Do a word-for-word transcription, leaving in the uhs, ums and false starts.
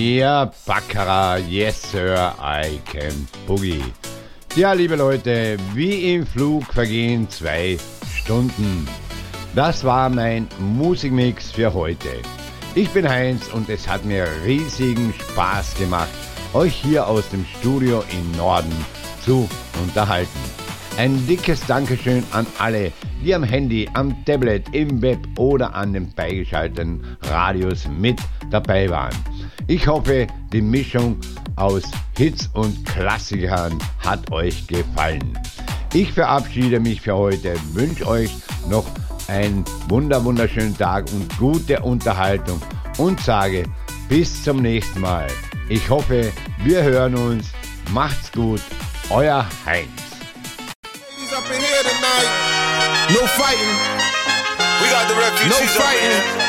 Ja, Baccarat, yes sir, I can boogie. Ja, liebe Leute, wie im Flug vergehen zwei Stunden. Das war mein Musikmix für heute. Ich bin Heinz und es hat mir riesigen Spaß gemacht, euch hier aus dem Studio im Norden zu unterhalten. Ein dickes Dankeschön an alle, die am Handy, am Tablet, im Web oder an den beigeschalteten Radios mit dabei waren. Ich hoffe, die Mischung aus Hits und Klassikern hat euch gefallen. Ich verabschiede mich für heute, wünsche euch noch einen wunder wunderschönen Tag und gute Unterhaltung und sage bis zum nächsten Mal. Ich hoffe, wir hören uns. Macht's gut, euer Heinz. No fighting. We got the refugees. No fighting.